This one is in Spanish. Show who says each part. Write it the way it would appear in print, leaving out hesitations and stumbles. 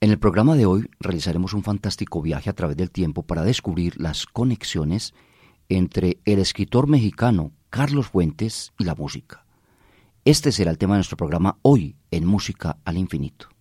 Speaker 1: En el programa de hoy realizaremos un fantástico viaje a través del tiempo para descubrir las conexiones entre el escritor mexicano Carlos Fuentes y la música. Este será el tema de nuestro programa hoy en Música al Infinito.